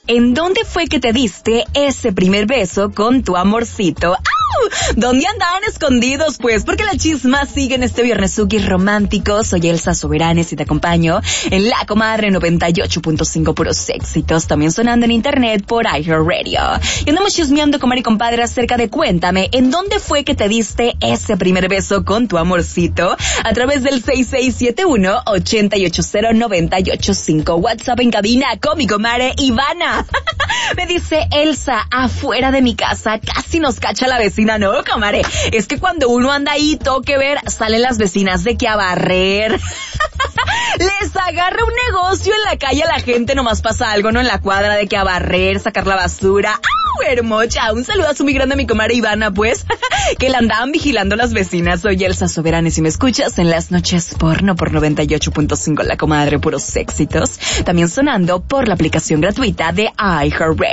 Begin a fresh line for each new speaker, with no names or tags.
¿en dónde fue que te diste ese primer beso con tu amorcito? ¡Au! ¿Dónde andaban escondidos, pues? Porque la chisma sigue en este viernesuki romántico. Soy Elsa Soberanes y te acompaño en La Comadre 98.5 puros éxitos. También sonando en internet por iHeartRadio. Y andamos chismeando, comadre y compadre, acerca de cuéntame, ¿en dónde fue que te diste ese primer beso con tu amorcito? A través del 6671-880-985. WhatsApp en cabina con mi comadre Ivana. Me dice Elsa, afuera de mi casa casi nos cacha la vecina. No, comadre, es que cuando uno anda ahí, toque ver, salen las vecinas de que a barrer. Les agarra un negocio en la calle a la gente, nomás pasa algo, ¿no? En la cuadra de que a barrer, sacar la basura. ¡Au, hermocha! Un saludazo muy grande a mi comadre Ivana, pues, que la andaban vigilando las vecinas. Soy Elsa Soberanes y me escuchas en las noches porno por 98.5 La Comadre, puros éxitos. También sonando por la aplicación gratuita de iHeartRadio.